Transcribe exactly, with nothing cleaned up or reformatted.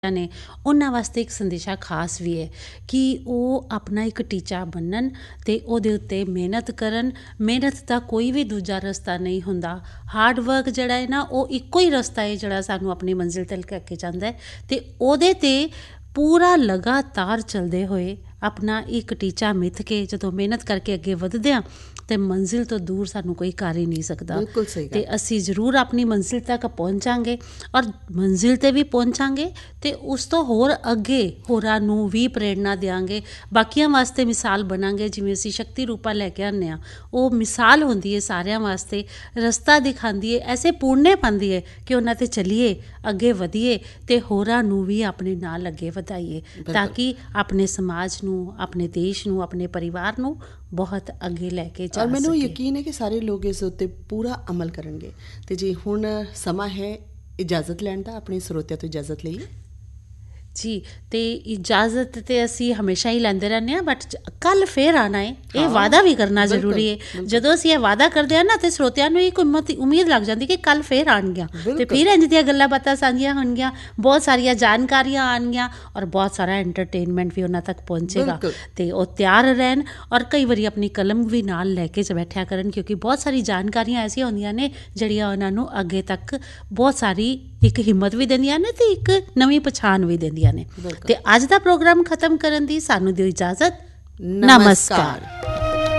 ਨੇ ਉਹਨਾਂ ਵਾਸਤੇ ਇੱਕ ਸੰਦੇਸ਼ਾ ਖਾਸ ਵੀ ਹੈ ਕਿ ਉਹ ਆਪਣਾ ਇੱਕ ਟੀਚਾ ਬੰਨਣ ਅਤੇ ਉਹਦੇ ਉੱਤੇ ਮਿਹਨਤ ਕਰਨ। ਮਿਹਨਤ ਦਾ ਕੋਈ ਵੀ ਦੂਜਾ ਰਸਤਾ ਨਹੀਂ ਹੁੰਦਾ। ਹਾਰਡ ਵਰਕ ਜਿਹੜਾ ਹੈ ਨਾ, ਉਹ ਇੱਕੋ ਹੀ ਰਸਤਾ ਹੈ ਜਿਹੜਾ ਸਾਨੂੰ ਆਪਣੀ ਮੰਜ਼ਿਲ ਤੱਕ ਲੈ ਕੇ ਜਾਂਦਾ ਹੈ। ਅਤੇ ਉਹਦੇ 'ਤੇ ਪੂਰਾ ਲਗਾਤਾਰ ਚੱਲਦੇ ਹੋਏ ਆਪਣਾ ਇੱਕ ਟੀਚਾ ਮਿੱਥ ਕੇ ਜਦੋਂ ਮਿਹਨਤ ਕਰਕੇ ਅੱਗੇ ਵਧਦੇ ਹਾਂ ਅਤੇ ਮੰਜ਼ਿਲ ਤੋਂ ਦੂਰ ਸਾਨੂੰ ਕੋਈ ਕਰ ਹੀ ਨਹੀਂ ਸਕਦਾ। ਬਿਲਕੁਲ ਸਹੀ ਗੱਲ। ਅਤੇ ਅਸੀਂ ਜ਼ਰੂਰ ਆਪਣੀ ਮੰਜ਼ਿਲ ਤੱਕ ਪਹੁੰਚਾਂਗੇ ਔਰ ਮੰਜ਼ਿਲ 'ਤੇ ਵੀ ਪਹੁੰਚਾਂਗੇ ਅਤੇ ਉਸ ਤੋਂ ਹੋਰ ਅੱਗੇ ਹੋਰਾਂ ਨੂੰ ਵੀ ਪ੍ਰੇਰਨਾ ਦਿਆਂਗੇ, ਬਾਕੀਆਂ ਵਾਸਤੇ ਮਿਸਾਲ ਬਣਾਂਗੇ। ਜਿਵੇਂ ਅਸੀਂ ਸ਼ਕਤੀ ਰੂਪਾ ਲੈ ਕੇ ਆਉਂਦੇ ਹਾਂ, ਉਹ ਮਿਸਾਲ ਹੁੰਦੀ ਹੈ ਸਾਰਿਆਂ ਵਾਸਤੇ, ਰਸਤਾ ਦਿਖਾਉਂਦੀ ਹੈ, ਐਸੇ ਪੂਰਨੇ ਪਾਉਂਦੀ ਹੈ ਕਿ ਉਹਨਾਂ 'ਤੇ ਚੱਲੀਏ, ਅੱਗੇ ਵਧੀਏ ਅਤੇ ਹੋਰਾਂ ਨੂੰ ਵੀ ਆਪਣੇ ਨਾਲ ਅੱਗੇ ਵਧਾਈਏ, ਤਾਂ ਕਿ ਆਪਣੇ ਸਮਾਜ ਨੂੰ, ਆਪਣੇ ਦੇਸ਼ ਨੂੰ, ਆਪਣੇ ਪਰਿਵਾਰ ਨੂੰ ਬਹੁਤ ਅੱਗੇ ਲੈ ਕੇ ਜਾ ਔਰ ਮੈਨੂੰ ਸਕੇ। ਯਕੀਨ ਹੈ ਕਿ ਸਾਰੇ ਲੋਕ ਇਸ ਉੱਤੇ ਪੂਰਾ ਅਮਲ ਕਰਨਗੇ। ਅਤੇ ਜੀ ਹੁਣ ਸਮਾਂ ਹੈ ਇਜਾਜ਼ਤ ਲੈਣ ਦਾ, ਆਪਣੇ ਸਰੋਤਿਆਂ ਤੋਂ ਇਜਾਜ਼ਤ ਲਈਏ ਜੀ। ਅਤੇ ਇਜਾਜ਼ਤ ਤਾਂ ਅਸੀਂ ਹਮੇਸ਼ਾ ਹੀ ਲੈਂਦੇ ਰਹਿੰਦੇ ਹਾਂ, ਬਟ ਕੱਲ੍ਹ ਫਿਰ ਆਉਣਾ ਹੈ, ਇਹ ਵਾਅਦਾ ਵੀ ਕਰਨਾ ਜ਼ਰੂਰੀ ਹੈ। ਜਦੋਂ ਅਸੀਂ ਇਹ ਵਾਅਦਾ ਕਰਦੇ ਹਾਂ ਨਾ, ਅਤੇ ਸਰੋਤਿਆਂ ਨੂੰ ਇੱਕ ਉਮਤ ਉਮੀਦ ਲੱਗ ਜਾਂਦੀ ਕਿ ਕੱਲ੍ਹ ਫਿਰ ਆਉਣਗੀਆਂ ਅਤੇ ਫਿਰ ਇੰਝ ਦੀਆਂ ਗੱਲਾਂ ਬਾਤਾਂ ਸਾਂਝੀਆਂ ਹੋਣਗੀਆਂ, ਬਹੁਤ ਸਾਰੀਆਂ ਜਾਣਕਾਰੀਆਂ ਆਉਣਗੀਆਂ ਔਰ ਬਹੁਤ ਸਾਰਾ ਐਂਟਰਟੇਨਮੈਂਟ ਵੀ ਉਹਨਾਂ ਤੱਕ ਪਹੁੰਚੇਗਾ। ਅਤੇ ਉਹ ਤਿਆਰ ਰਹਿਣ ਔਰ ਕਈ ਵਾਰੀ ਆਪਣੀ ਕਲਮ ਵੀ ਨਾਲ ਲੈ ਕੇ ਬੈਠਿਆ ਕਰਨ, ਕਿਉਂਕਿ ਬਹੁਤ ਸਾਰੀ ਜਾਣਕਾਰੀਆਂ ਐਸੀਆਂ ਹੁੰਦੀਆਂ ਨੇ ਜਿਹੜੀਆਂ ਉਹਨਾਂ ਨੂੰ ਅੱਗੇ ਤੱਕ ਬਹੁਤ ਸਾਰੀ ਇੱਕ ਹਿੰਮਤ ਵੀ ਦਿੰਦੀਆਂ ਨੇ ਅਤੇ ਇੱਕ ਨਵੀਂ ਪਛਾਣ ਵੀ ਦਿੰਦੀਆਂ ਨੇ। ਅਤੇ ਅੱਜ ਦਾ ਪ੍ਰੋਗਰਾਮ ਖਤਮ ਕਰਨ ਦੀ ਸਾਨੂੰ ਦਿਓ ਇਜਾਜ਼ਤ। ਨਮਸਕਾਰ।